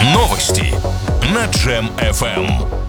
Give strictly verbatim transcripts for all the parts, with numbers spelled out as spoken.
Новости на Джем эф эм.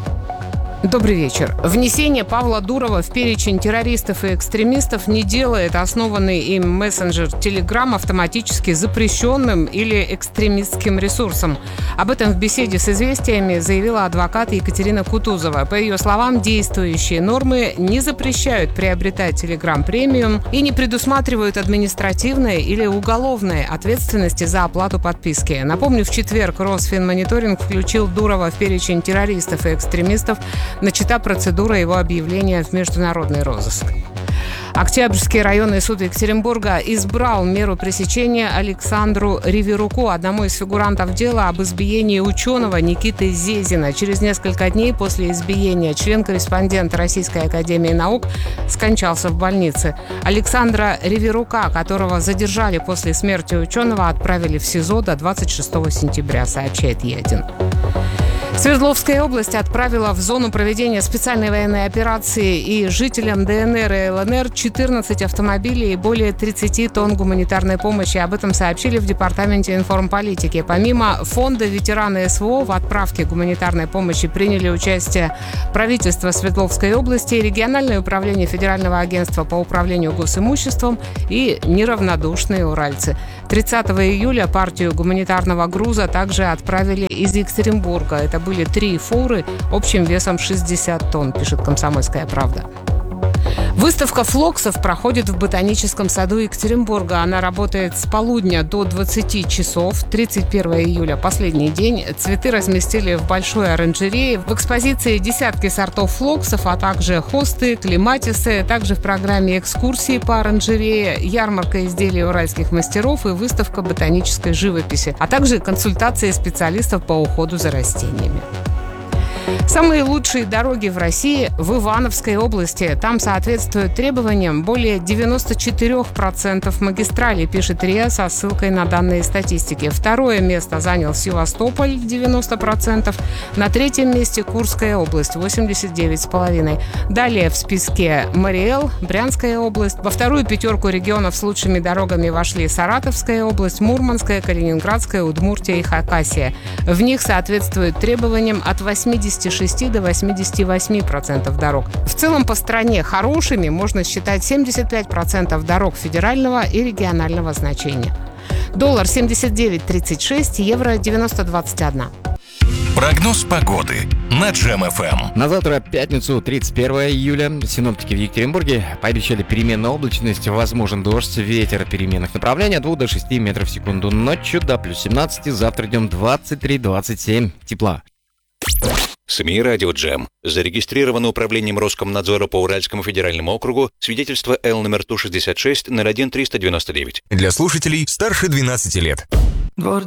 Добрый вечер. Внесение Павла Дурова в перечень террористов и экстремистов не делает основанный им мессенджер Telegram автоматически запрещенным или экстремистским ресурсом. Об этом в беседе с «Известиями» заявила адвокат Екатерина Кутузова. По ее словам, действующие нормы не запрещают приобретать Telegram премиум и не предусматривают административной или уголовной ответственности за оплату подписки. Напомню, в четверг Росфинмониторинг включил Дурова в перечень террористов и экстремистов. Начата процедура его объявления в международный розыск. Октябрьский районный суд Екатеринбурга избрал меру пресечения Александру Риверуку, одному из фигурантов дела об избиении ученого Никиты Зезина. Через несколько дней после избиения член-корреспондент Российской академии наук скончался в больнице. Александра Риверука, которого задержали после смерти ученого, отправили в СИЗО до двадцать шестого сентября, сообщает Е один. Свердловская область отправила в зону проведения специальной военной операции и жителям Дэ Эн Эр и Эл Эн Эр четырнадцать автомобилей и более тридцати тонн гуманитарной помощи. Об этом сообщили в Департаменте информполитики. Помимо фонда ветераны Эс Вэ О в отправке гуманитарной помощи приняли участие правительство Свердловской области, региональное управление Федерального агентства по управлению госимуществом и неравнодушные уральцы. тридцатого июля партию гуманитарного груза также отправили из Екатеринбурга. Это были три фуры общим весом шестьдесят тонн, пишет «Комсомольская правда». Выставка флоксов проходит в Ботаническом саду Екатеринбурга. Она работает с полудня до двадцати часов. тридцать первого июля, последний день. Цветы разместили в большой оранжерее. В экспозиции десятки сортов флоксов, а также хосты, клематисы. Также в программе экскурсии по оранжерее, ярмарка изделий уральских мастеров и выставка ботанической живописи, а также консультации специалистов по уходу за растениями. Самые лучшие дороги в России в Ивановской области. Там соответствуют требованиям более девяносто четыре процента магистралей, пишет РИА со ссылкой на данные статистики. Второе место занял Севастополь, девяносто процентов. На третьем месте Курская область, восемьдесят девять целых пять десятых процента. Далее в списке Мариэл, Брянская область. Во вторую пятерку регионов с лучшими дорогами вошли Саратовская область, Мурманская, Калининградская, Удмуртия и Хакасия. В них соответствуют требованиям от восьмидесяти шести до восьмидесяти восьми процентов дорог. В целом по стране хорошими можно считать семьдесят пять процентов дорог федерального и регионального значения. Доллар семьдесят девять тридцать шесть, евро девяносто двадцать один. Прогноз погоды на Джем эф эм. На завтра, пятницу, тридцать первого июля, синоптики в Екатеринбурге пообещали переменную облачность, возможен дождь, ветер переменных направлений от двух до шести метров в секунду. Ночью до плюс семнадцати, завтра днем двадцать три двадцать семь тепла. СМИ «Радио Джем». Зарегистрировано управлением Роскомнадзора по Уральскому федеральному округу свидетельство Л номер Ту шестьдесят шесть ноль один триста девяносто девять. Для слушателей старше двенадцати лет.